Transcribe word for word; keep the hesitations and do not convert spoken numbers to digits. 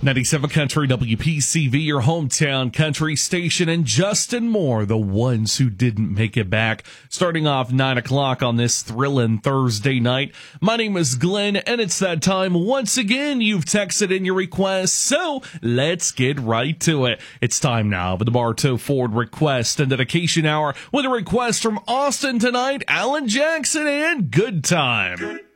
ninety-seven Country W P C V, your hometown country station, and Justin Moore, the ones who didn't make it back. Starting off nine o'clock on this thrilling Thursday night. My name is Glenn, and it's that time once again. You've texted in your requests, so let's get right to it. It's time now for the Bartow Ford Request and Dedication Hour with a request from Austin tonight, Alan Jackson and Good Time.